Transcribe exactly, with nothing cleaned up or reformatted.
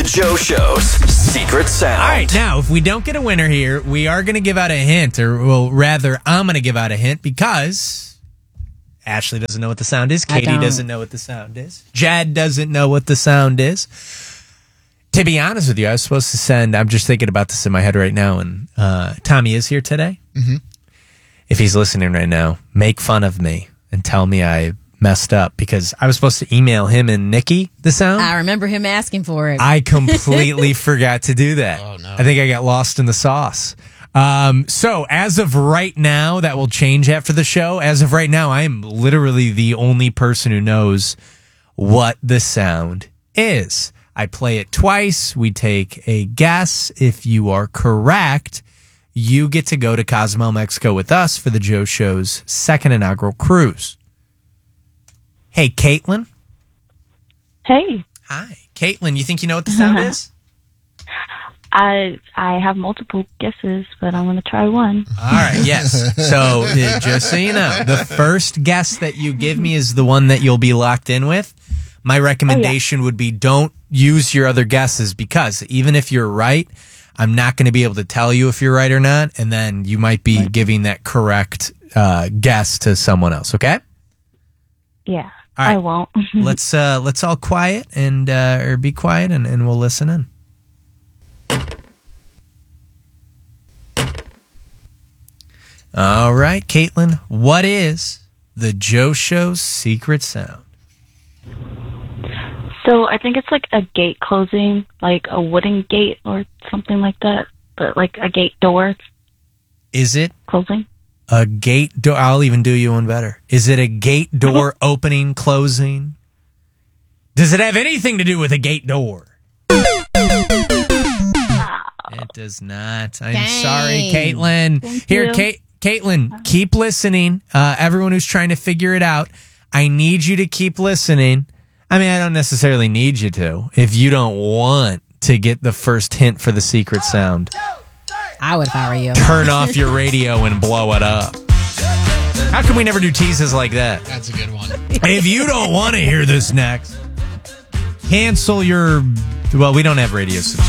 Joe Show's secret sound. All right, now, if we don't get a winner here, we are going to give out a hint, or well, rather, I'm going to give out a hint because Ashley doesn't know what the sound is. I Katie don't. doesn't know what the sound is. Jad doesn't know what the sound is. To be honest with you, I was supposed to send, I'm just thinking about this in my head right now, and uh, Tommy is here today. Mm-hmm. If he's listening right now, make fun of me and tell me I messed up, because I was supposed to email him and Nikki the sound. I remember him asking for it. I completely forgot to do that. Oh, no. I think I got lost in the sauce. Um, so as of right now, that will change after the show. As of right now, I am literally the only person who knows what the sound is. I play it twice. We take a guess. If you are correct, you get to go to Cozumel, Mexico with us for the Joe Show's second inaugural cruise. Hey, Caitlin. Hey, Hi. Caitlin, you think you know what the sound is? I I have multiple guesses, but I'm going to try one. All right, yes. So uh, just so you know, the first guess that you give me is the one that you'll be locked in with. My recommendation would be don't use your other guesses, because even if you're right, I'm not going to be able to tell you if you're right or not, and then you might be giving that correct uh, guess to someone else, okay? Yeah, All right. I won't. let's uh, let's all quiet and uh, or be quiet and, and we'll listen in. All right, Caitlin, what is the Joe Show's secret sound? So I think it's like a gate closing, like a wooden gate or something like that, but like a gate door Is it closing. a gate door? I'll even do you one better. Is it a gate door opening, closing? Does it have anything to do with a gate door? It does not. I'm Dang. sorry, Caitlin. Thank Here, you. Kate, Caitlin, keep listening. Uh, everyone who's trying to figure it out, I need you to keep listening. I mean, I don't necessarily need you to. If you don't want to get the first hint for the secret sound, I would if I were you. turn off your radio and blow it up. How come we never do teases like that? That's a good one. If you don't want to hear this next, cancel your... Well, we don't have radio subscriptions.